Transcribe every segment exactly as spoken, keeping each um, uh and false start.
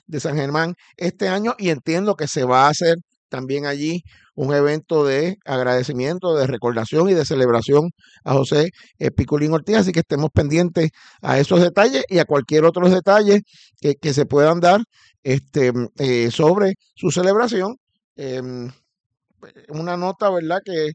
de San Germán este año, y entiendo que se va a hacer también allí un evento de agradecimiento, de recordación y de celebración a José eh, Piculín Ortiz, así que estemos pendientes a esos detalles y a cualquier otros detalles que, que se puedan dar este, eh, sobre su celebración. Eh, una nota, ¿verdad?, que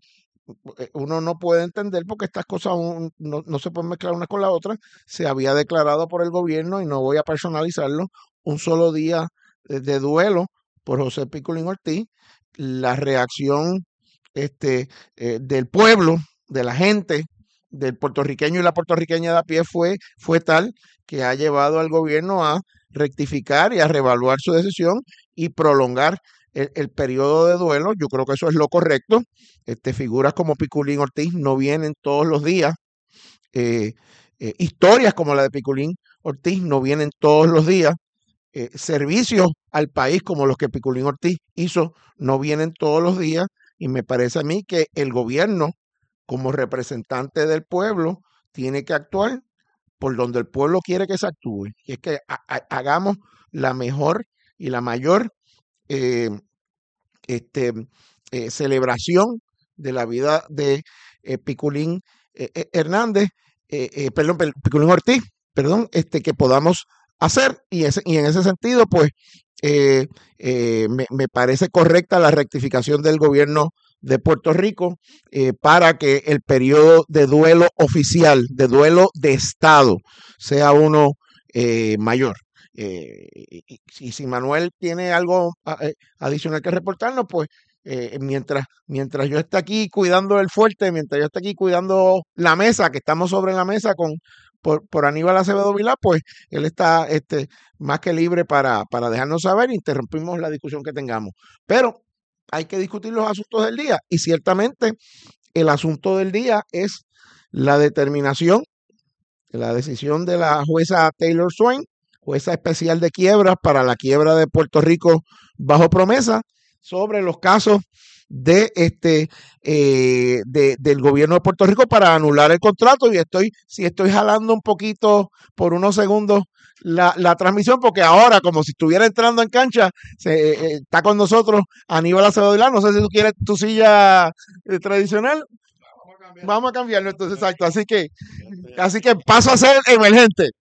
uno no puede entender porque estas cosas un, no, no se pueden mezclar una con la otra. Se había declarado por el gobierno, y no voy a personalizarlo, un solo día de, de duelo por José Piculín Ortiz. La reacción este, eh, del pueblo, de la gente, del puertorriqueño y la puertorriqueña de a pie fue, fue tal que ha llevado al gobierno a rectificar y a reevaluar su decisión y prolongar el, el periodo de duelo. Yo creo que eso es lo correcto. Este, figuras como Piculín Ortiz no vienen todos los días. Eh, eh, historias como la de Piculín Ortiz no vienen todos los días. Eh, servicios al país como los que Piculín Ortiz hizo no vienen todos los días. Y me parece a mí que el gobierno, como representante del pueblo, tiene que actuar por donde el pueblo quiere que se actúe. Y es que ha- ha- hagamos la mejor y la mayor eh, este, eh, celebración de la vida de eh, Piculín eh, eh, Hernández, eh, eh, perdón, Pel- Piculín Ortiz, perdón, este, que podamos hacer. Y, ese- y en ese sentido, pues, eh, eh, me, me parece correcta la rectificación del gobierno de Puerto Rico eh, para que el periodo de duelo oficial, de duelo de Estado, sea uno eh, mayor. Eh, y, y- y si Manuel tiene algo a- eh, adicional que reportarnos, pues eh, mientras, mientras yo esté aquí cuidando el fuerte, mientras yo esté aquí cuidando la mesa, que estamos sobre la mesa con por, por Aníbal Acevedo Vilá, pues él está este, más que libre para, para dejarnos saber. Interrumpimos la discusión que tengamos. Pero hay que discutir los asuntos del día, y ciertamente el asunto del día es la determinación, la decisión de la jueza Taylor Swain, jueza especial de quiebras para la quiebra de Puerto Rico bajo promesa, sobre los casos de este eh, de, del gobierno de Puerto Rico para anular el contrato. Y estoy, si estoy jalando un poquito por unos segundos la, la transmisión, porque ahora, como si estuviera entrando en cancha, se, eh, está con nosotros Aníbal Acevedo Vilá. No sé si tú quieres tu silla eh, tradicional. Vamos a cambiarlo entonces, exacto. Así que, así que paso a ser emergente.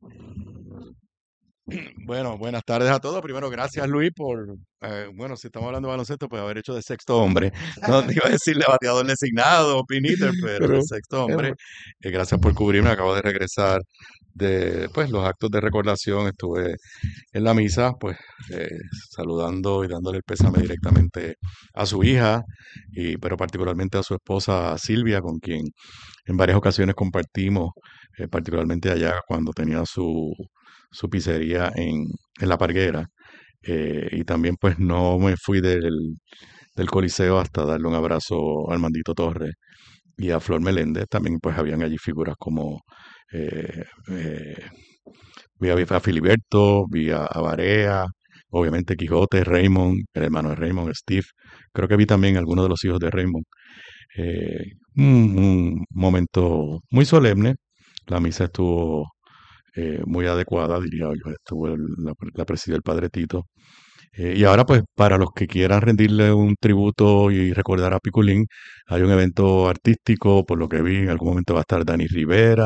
Bueno, buenas tardes a todos. Primero, gracias Luis por, eh, bueno, si estamos hablando de baloncesto, pues haber hecho de sexto hombre. No te iba a decirle bateador designado, Piniter, pero de Pero, sexto eh, hombre. Eh, gracias por cubrirme. Acabo de regresar de, pues, los actos de recordación. Estuve en la misa, pues, eh, saludando y dándole el pésame directamente a su hija, y, pero particularmente a su esposa Silvia, con quien en varias ocasiones compartimos, eh, particularmente allá cuando tenía su, su pizzería en, en La Parguera. Eh, y también pues no me fui del, del Coliseo hasta darle un abrazo a Armandito Torres y a Flor Meléndez. También pues habían allí figuras como eh, eh, vi a, a Filiberto, vi a, a Barea, obviamente Quijote, Raymond, el hermano de Raymond, Steve. Creo que vi también algunos de los hijos de Raymond. Eh, un, un momento muy solemne. La misa estuvo eh, muy adecuada, diría yo. Estuvo el- la, la presidió el Padre Tito. Eh, y ahora, pues, para los que quieran rendirle un tributo y recordar a Piculín, hay un evento artístico, por lo que vi, en algún momento va a estar Dani Rivera,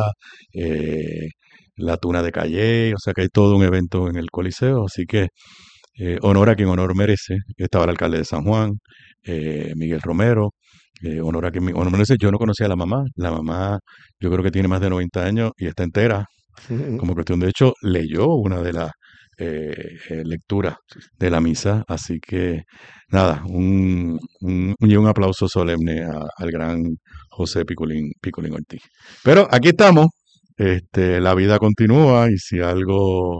eh, la Tuna de Calle, o sea que hay todo un evento en el Coliseo, así que eh, honor a quien honor merece. Estaba el alcalde de San Juan, eh, Miguel Romero, eh, honor a quien mi- honor merece. Yo no conocía a la mamá, la mamá yo creo que tiene más de noventa años y está entera, como cuestión de hecho, leyó una de las eh, eh, lecturas de la misa, así que nada, un, un, y un aplauso solemne a- al gran José Piculín, Piculín Ortiz. Pero aquí estamos, este, la vida continúa, y si algo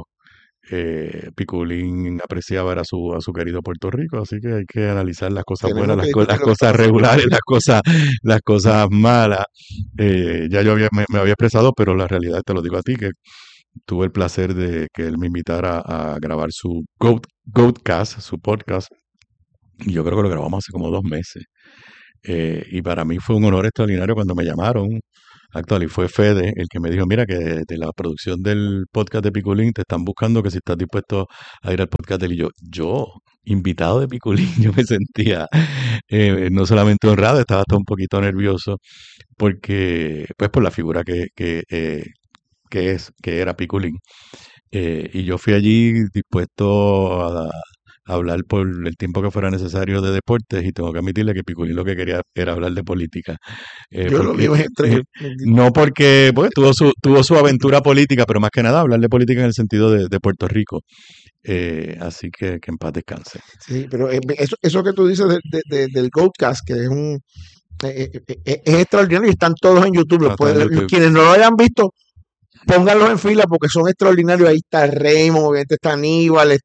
eh, Piculín apreciaba era su, a su querido Puerto Rico, así que hay que analizar las cosas buenas, tenemos que las, co- discutir las lo que está cosas pasando. regulares, las cosas, las cosas malas. Eh, ya yo había- me, me había expresado, pero la realidad te lo digo a ti, que tuve el placer de que él me invitara a grabar su Goat, Goatcast, su podcast, y yo creo que lo grabamos hace como dos meses. Eh, y para mí fue un honor extraordinario cuando me llamaron. actual. Y fue Fede el que me dijo, mira, que de, de la producción del podcast de Piculín te están buscando que si estás dispuesto a ir al podcast de él. Y yo, yo, invitado de Piculín, yo me sentía eh, no solamente honrado, estaba hasta un poquito nervioso porque, pues por la figura que, que, eh, que es, que era Piculín. Eh, y yo fui allí dispuesto a, a hablar por el tiempo que fuera necesario de deportes y tengo que admitirle que Piculín lo que quería era hablar de política. Eh, Yo lo vi porque, en eh, entre- no porque pues, tuvo su, tuvo su aventura política, pero más que nada hablar de política en el sentido de, de Puerto Rico. Eh, así que que en paz descanse. Sí, pero eh, eso, eso que tú dices de- de- de- del Goatcast, que es un eh, eh, eh, es extraordinario y están todos en YouTube. Los No, está en pueden- YouTube. quienes no lo hayan visto, pónganlos en fila porque son extraordinarios. Ahí está Raymond, obviamente está Aníbal,